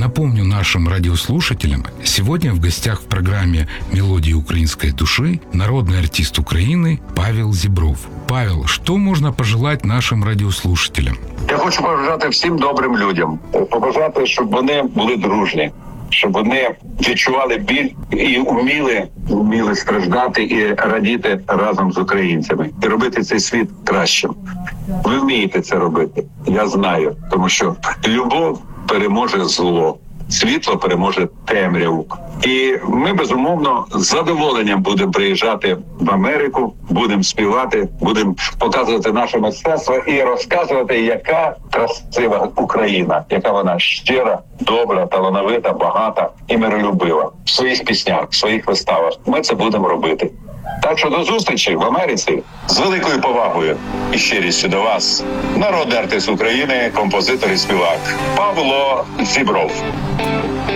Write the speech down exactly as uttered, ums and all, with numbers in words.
Напомню нашим радиослушателям, сегодня в гостях в программе «Мелодии украинской души» народный артист Украины Павел Зібров. Павел, что можно пожелать нашим радиослушателям? Я хочу побажати всім добрим людям, побажати, щоб вони були дружні, щоб вони відчували біль і вміли, вміли страждати і радіти разом з українцями. І робити цей світ кращим. Ви вмієте це робити, я знаю, тому що любов переможе зло, світло переможе темряву. І ми, безумовно, з задоволенням будемо приїжджати в Америку, будемо співати, будемо показувати наше мистецтво і розказувати, яка красива Україна, яка вона щира, добра, талановита, багата і миролюбива. В своїх піснях, в своїх виставах ми це будемо робити. Так що до зустрічі в Америці. З великою повагою і щирістю до вас, народний артист України, композитор і співак Павло Зібров.